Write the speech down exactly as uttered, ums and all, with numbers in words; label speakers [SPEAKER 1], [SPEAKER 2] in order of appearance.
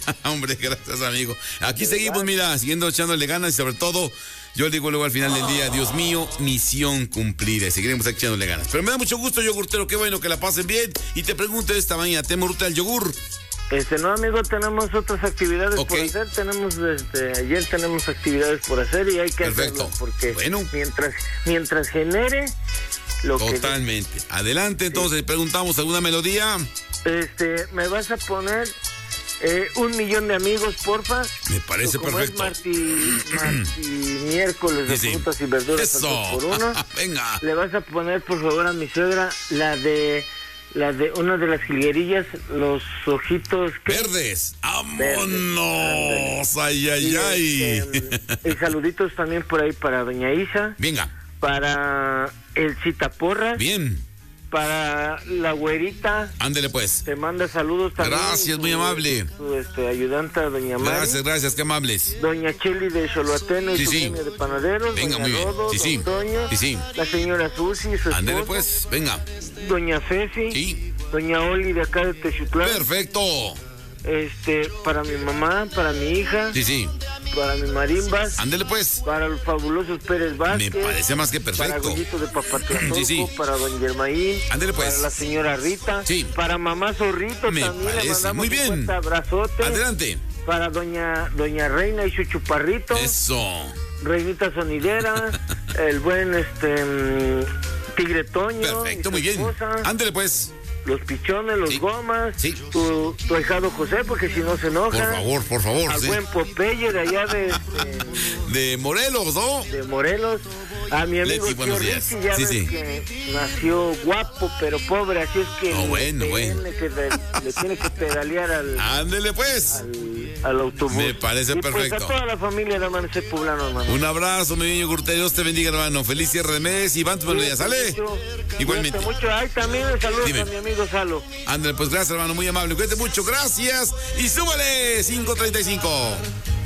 [SPEAKER 1] Hombre, gracias, amigo. Aquí seguimos, mira, siguiendo echándole ganas y sobre todo, yo digo luego al final del día, Dios mío, misión cumplida. Y seguiremos echándole ganas. Pero me da mucho gusto, yogurtero, qué bueno que la pasen bien. Y te pregunto esta mañana, ¿te morute al yogur?
[SPEAKER 2] Este, no, amigo, tenemos otras actividades okay. por hacer. Tenemos, este, ayer tenemos actividades por hacer y hay que
[SPEAKER 1] Perfecto.
[SPEAKER 2] hacerlo porque
[SPEAKER 1] bueno.
[SPEAKER 2] mientras, mientras genere lo
[SPEAKER 1] Totalmente.
[SPEAKER 2] que...
[SPEAKER 1] Adelante, entonces, sí. Preguntamos alguna melodía.
[SPEAKER 2] Este, me vas a poner eh, un millón de amigos, porfa.
[SPEAKER 1] Me parece
[SPEAKER 2] como
[SPEAKER 1] perfecto.
[SPEAKER 2] Es marti, marti miércoles de sí, sí. frutas y verduras
[SPEAKER 1] Eso.
[SPEAKER 2] por uno.
[SPEAKER 1] Venga.
[SPEAKER 2] Le vas a poner, por favor, a mi suegra la de... La de una de las jilguerillas, los ojitos... ¿qué?
[SPEAKER 1] Verdes. ¡Vámonos! ¡Ay, ay,
[SPEAKER 2] y,
[SPEAKER 1] ay!
[SPEAKER 2] Este, y saluditos también por ahí para doña Isa.
[SPEAKER 1] Venga.
[SPEAKER 2] Para el Citaporras.
[SPEAKER 1] Bien.
[SPEAKER 2] Para la güerita.
[SPEAKER 1] Ándele pues.
[SPEAKER 2] Te manda saludos también.
[SPEAKER 1] Gracias,
[SPEAKER 2] su,
[SPEAKER 1] muy amable.
[SPEAKER 2] Su este, ayudanta, doña Mari.
[SPEAKER 1] Gracias, gracias, qué amables.
[SPEAKER 2] Doña Cheli de Xoloateno y
[SPEAKER 1] sí,
[SPEAKER 2] su
[SPEAKER 1] sí.
[SPEAKER 2] de Panaderos.
[SPEAKER 1] Venga,
[SPEAKER 2] doña
[SPEAKER 1] muy bien.
[SPEAKER 2] Rodo,
[SPEAKER 1] sí, sí.
[SPEAKER 2] don Toño,
[SPEAKER 1] sí, sí.
[SPEAKER 2] La señora Susi, su
[SPEAKER 1] Ándele
[SPEAKER 2] esposa,
[SPEAKER 1] pues, venga.
[SPEAKER 2] Doña Ceci.
[SPEAKER 1] Sí.
[SPEAKER 2] Doña Oli de acá de Texutlán.
[SPEAKER 1] Perfecto.
[SPEAKER 2] Este, para mi mamá, para mi hija.
[SPEAKER 1] Sí, sí.
[SPEAKER 2] Para mi marimbas.
[SPEAKER 1] Ándele pues.
[SPEAKER 2] Para los fabulosos Pérez Vázquez.
[SPEAKER 1] Me parece más que perfecto.
[SPEAKER 2] Para Goyito de Papatlazoco.
[SPEAKER 1] Sí, sí.
[SPEAKER 2] Para don Germaín.
[SPEAKER 1] Ándele pues.
[SPEAKER 2] Para la señora Rita.
[SPEAKER 1] Sí.
[SPEAKER 2] Para mamá Zorrito
[SPEAKER 1] Me
[SPEAKER 2] también.
[SPEAKER 1] parece.
[SPEAKER 2] Le mandamos
[SPEAKER 1] Muy bien.
[SPEAKER 2] un abrazote.
[SPEAKER 1] Adelante.
[SPEAKER 2] Para doña doña Reina y su chuparrito.
[SPEAKER 1] Eso.
[SPEAKER 2] Reinita sonidera. El buen este Tigre Toño.
[SPEAKER 1] Perfecto, muy bien. Ándele pues.
[SPEAKER 2] Los pichones, los
[SPEAKER 1] sí.
[SPEAKER 2] gomas,
[SPEAKER 1] sí.
[SPEAKER 2] tu, tu ahijado José, porque si no se enoja.
[SPEAKER 1] Por favor, por favor.
[SPEAKER 2] Al
[SPEAKER 1] sí.
[SPEAKER 2] buen Popeye de allá de, de...
[SPEAKER 1] de Morelos, ¿no?
[SPEAKER 2] De Morelos. A mi amigo
[SPEAKER 1] Leti, buenos días.
[SPEAKER 2] Richie, ya
[SPEAKER 1] sí,
[SPEAKER 2] ves
[SPEAKER 1] sí.
[SPEAKER 2] que nació guapo, pero pobre, así es que...
[SPEAKER 1] No, bueno,
[SPEAKER 2] le,
[SPEAKER 1] bueno.
[SPEAKER 2] Tiene que, le, le tiene que pedalear al...
[SPEAKER 1] Ándele pues.
[SPEAKER 2] Al, al autobús.
[SPEAKER 1] Me parece
[SPEAKER 2] y
[SPEAKER 1] perfecto.
[SPEAKER 2] Pues a toda la familia de Amanecer Poblano, hermano.
[SPEAKER 1] Un abrazo, mi niño Gurte. Dios te bendiga, hermano. Feliz cierre de mes y van tus melodías, ¿sale?
[SPEAKER 2] Mucho,
[SPEAKER 1] igualmente.
[SPEAKER 2] Mucho. Ay, también saludos Dime. a mi amigo Salo.
[SPEAKER 1] Ándale, pues gracias, hermano, muy amable. Cuídate mucho, gracias. Y súbale, cinco treinta y cinco.